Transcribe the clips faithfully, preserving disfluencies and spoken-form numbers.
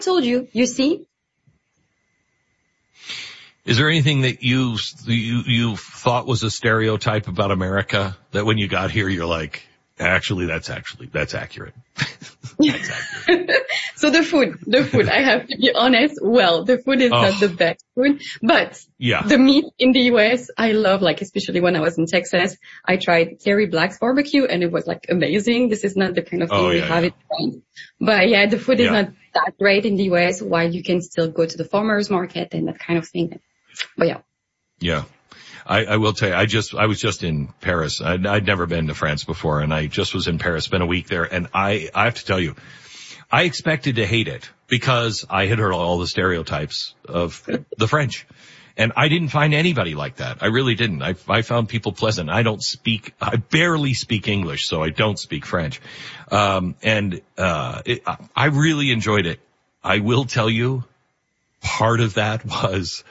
told you, you see? Is there anything that you, you, you thought was a stereotype about America that when you got here, you're like, actually, that's actually, that's accurate. That's accurate. So the food, the food, I have to be honest. Well, the food is oh. not the best food, but yeah. the meat in the U S, I love, like, especially when I was in Texas, I tried Terry Black's barbecue and it was like amazing. This is not the kind of thing oh, we yeah, have yeah. it from. But yeah, the food is yeah. not that great in the U S, while you can still go to the farmer's market and that kind of thing. But yeah. Yeah. I, I will tell you, I just, I was just in Paris. I'd, I'd never been to France before, and I just was in Paris, spent a week there, and I, I have to tell you, I expected to hate it because I had heard all the stereotypes of the French. And I didn't find anybody like that. I really didn't. I, I found people pleasant. I don't speak, I barely speak English, so I don't speak French. Um, and, uh, it, I really enjoyed it. I will tell you, part of that was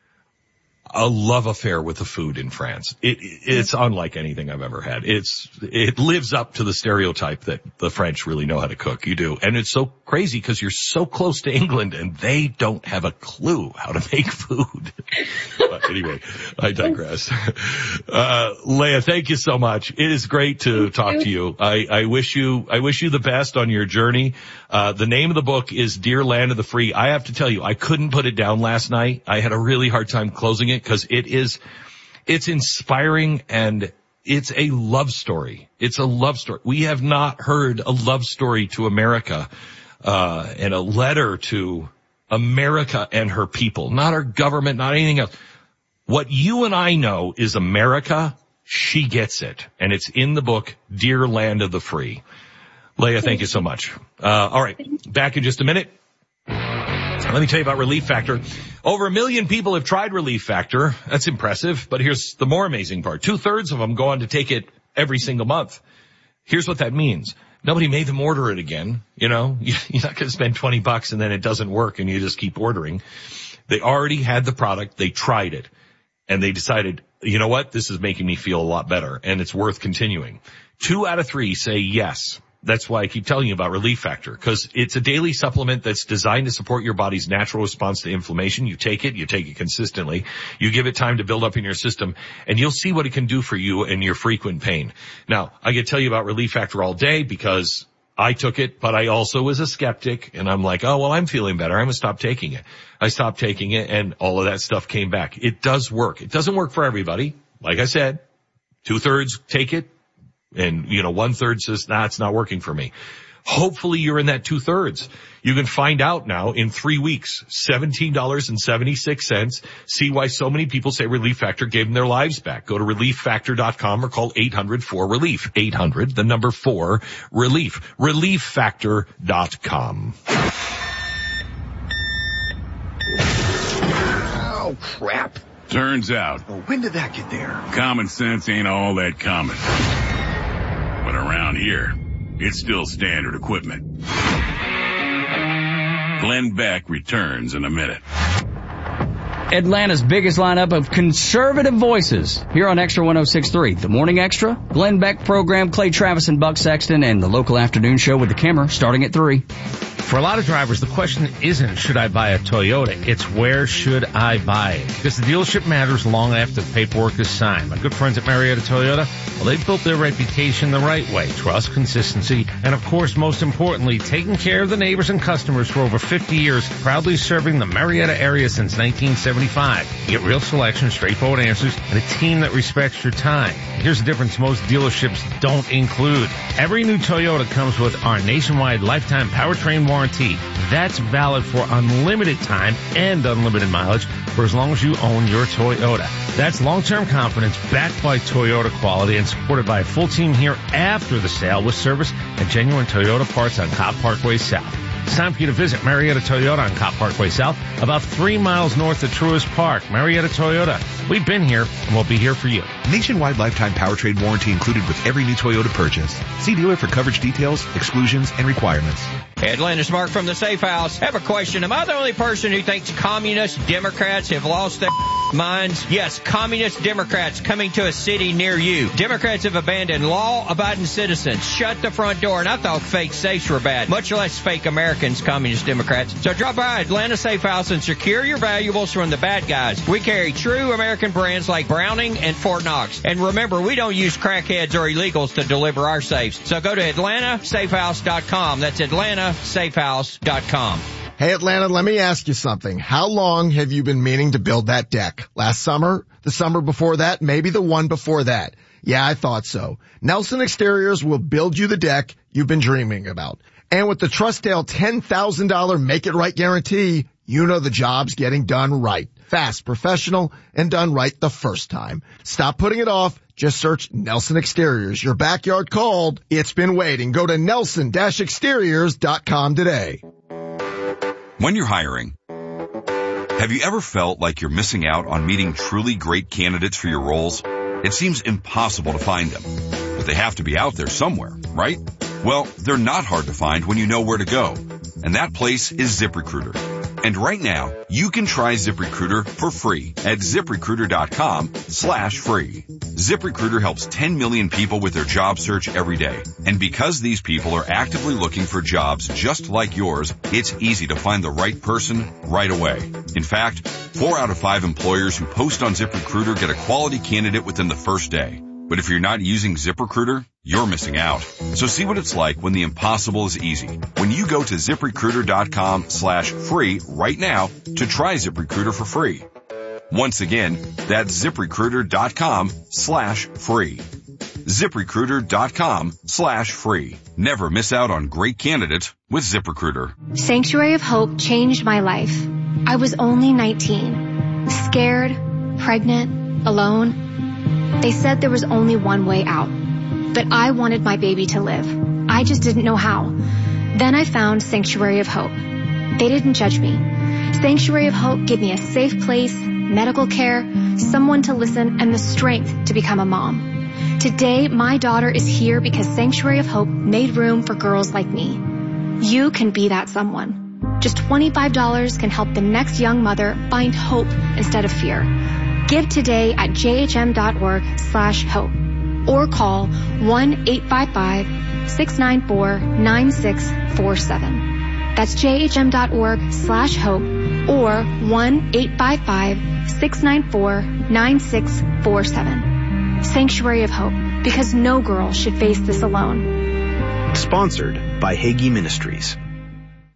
a love affair with the food in France. It, it's unlike anything I've ever had. It's, it lives up to the stereotype that the French really know how to cook. You do. And it's so crazy because you're so close to England and they don't have a clue how to make food. But anyway, I digress. Uh, Leah, thank you so much. It is great to thank talk you. to you. I, I wish you, I wish you the best on your journey. Uh, the name of the book is Dear Land of the Free. I have to tell you, I couldn't put it down last night. I had a really hard time closing it because it is, it's inspiring and it's a love story. It's a love story. We have not heard a love story to America, uh, and a letter to America and her people, not our government, not anything else. What you and I know is America. She gets it. And it's in the book, Dear Land of the Free. Leah, thank you so much. Uh, all right. Back in just a minute. Let me tell you about Relief Factor. Over a million people have tried Relief Factor. That's impressive. But here's the more amazing part. Two-thirds of them go on to take it every single month. Here's what that means. Nobody made them order it again. You know, you're not going to spend twenty bucks and then it doesn't work and you just keep ordering. They already had the product. They tried it and they decided, you know what? This is making me feel a lot better and it's worth continuing. Two out of three say yes. That's why I keep telling you about Relief Factor, because it's a daily supplement that's designed to support your body's natural response to inflammation. You take it, you take it consistently, you give it time to build up in your system, and you'll see what it can do for you and your frequent pain. Now, I could tell you about Relief Factor all day because I took it, but I also was a skeptic, and I'm like, oh, well, I'm feeling better. I'm going to stop taking it. I stopped taking it, and all of that stuff came back. It does work. It doesn't work for everybody. Like I said, two-thirds take it. And, you know, one third says, nah, it's not working for me. Hopefully you're in that two thirds. You can find out now in three weeks, seventeen dollars and seventy-six cents. See why so many people say Relief Factor gave them their lives back. Go to relief factor dot com or call eight hundred four relief. eight hundred, the number four, relief. relief factor dot com. Oh, crap. Turns out. Well, when did that get there? Common sense ain't all that common. But around here, it's still standard equipment. Glenn Beck returns in a minute. Atlanta's biggest lineup of conservative voices here on Extra one oh six point three. The Morning Extra, Glenn Beck program, Clay Travis and Buck Sexton, and the local afternoon show with the Kimmer starting at three. For a lot of drivers, the question isn't, should I buy a Toyota? It's, where should I buy it? Because the dealership matters long after the paperwork is signed. My good friends at Marietta Toyota, well, they've built their reputation the right way. Trust, consistency, and of course, most importantly, taking care of the neighbors and customers for over fifty years, proudly serving the Marietta area since nineteen seventy-five. You get real selection, straightforward answers, and a team that respects your time. Here's the difference most dealerships don't include. Every new Toyota comes with our nationwide lifetime powertrain warranty. That's valid for unlimited time and unlimited mileage for as long as you own your Toyota. That's long-term confidence backed by Toyota quality and supported by a full team here after the sale with service and genuine Toyota parts on Cobb Parkway South. It's time for you to visit Marietta Toyota on Cobb Parkway South, about three miles north of Truist Park. Marietta Toyota, We've been here, and we'll be here for you. Nationwide lifetime powertrain warranty included with every new Toyota purchase. See dealer for coverage details, exclusions, and requirements. Hey, Atlantis Mark from the Safe House. Have a question. Am I the only person who thinks communist Democrats have lost their minds? Yes, communist Democrats coming to a city near you. Democrats have abandoned law-abiding citizens, shut the front door, and I thought fake safes were bad, much less fake Americans, communist Democrats. So drop by Atlanta Safe House and secure your valuables from the bad guys. We carry true American brands like Browning and Fort Knox. And remember, we don't use crackheads or illegals to deliver our safes. So go to Atlanta Safe House dot com. That's Atlanta Safe House dot com. Hey, Atlanta, let me ask you something. How long have you been meaning to build that deck? Last summer? The summer before that? Maybe the one before that? Yeah, I thought so. Nelson Exteriors will build you the deck you've been dreaming about. And with the Trustdale ten thousand dollars Make It Right guarantee, you know the job's getting done right. Fast, professional, and done right the first time. Stop putting it off. Just search Nelson Exteriors. Your backyard called. It's been waiting. Go to nelson dash exteriors dot com today. When you're hiring, have you ever felt like you're missing out on meeting truly great candidates for your roles? It seems impossible to find them, but they have to be out there somewhere, right? Well, they're not hard to find when you know where to go, and that place is ZipRecruiter. And right now, you can try ZipRecruiter for free at ZipRecruiter.com slash free. ZipRecruiter helps ten million people with their job search every day. And because these people are actively looking for jobs just like yours, it's easy to find the right person right away. In fact, four out of five employers who post on ZipRecruiter get a quality candidate within the first day. But if you're not using ZipRecruiter, you're missing out. So see what it's like when the impossible is easy. When you go to ZipRecruiter.com slash free right now to try ZipRecruiter for free. Once again, that's ZipRecruiter.com slash free. ZipRecruiter.com slash free. Never miss out on great candidates with ZipRecruiter. Sanctuary of Hope changed my life. I was only nineteen, scared, pregnant, alone. They said there was only one way out, but I wanted my baby to live. I just didn't know how. Then I found Sanctuary of Hope. They didn't judge me. Sanctuary of Hope gave me a safe place, medical care, someone to listen, and the strength to become a mom. Today, my daughter is here because Sanctuary of Hope made room for girls like me. You can be that someone. Just twenty-five dollars can help the next young mother find hope instead of fear. Give today at jhm.org slash hope or call one eight five five, six nine four, nine six four seven. That's jhm.org slash hope or one eight five five, six nine four, nine six four seven. Sanctuary of Hope, because no girl should face this alone. Sponsored by Hagee Ministries.